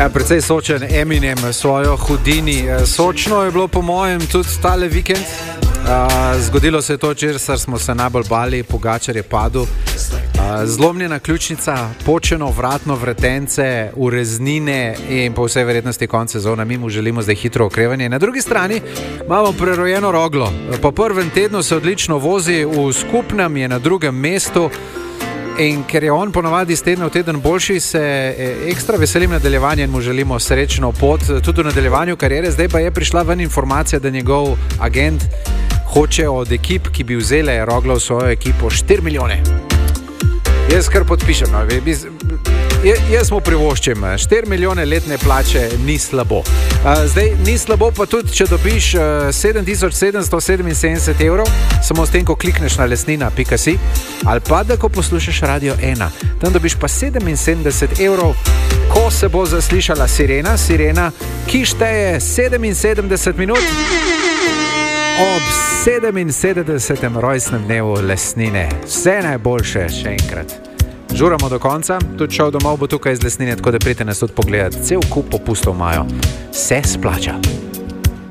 Ja, precej sočen Eminem svojo hudini. Sočno je bilo po mojem tudi tale vikend. Zgodilo se je to, česar smo se najbolj bali, Pogačar je padel. Zlomljena ključnica, počeno vratno vretence, ureznine in po vsej verjetnosti konec sezone. Mi mu želimo zdaj hitro okrevanje. Na drugi strani imamo prerojeno Roglo. Po prvem tednu se odlično vozi, v skupnem je na drugem mestu. In ker je on ponovadi iz tedna v teden boljši, se ekstra veselim nadaljevanja in mu želimo srečno pot tudi v nadaljevanju kariere. Zdaj pa je prišla ven informacija, da njegov agent hoče od ekip, ki bi vzele Rogla v svojo ekipo, 4 milijone. Jaz kar podpišem. Jaz mu privoščim 4 milijone letne plače, ni slabo. Zdaj, ni slabo pa tudi, če dobiš 7777 evrov, samo s tem, ko klikneš na lesnina.si, ali pa da ko poslušaš Radio 1, tam dobiš pa 77 evrov, ko se bo zaslišala sirena, ki šteje 77 minut ob 77. rojstnem dnevu lesnine. Vse najboljše še enkrat. Žuramo do konca, tudi šel domov bo tukaj iz lesnine, tako da pridite nas tudi pogledati. Cel kup popustov imajo. Se splača.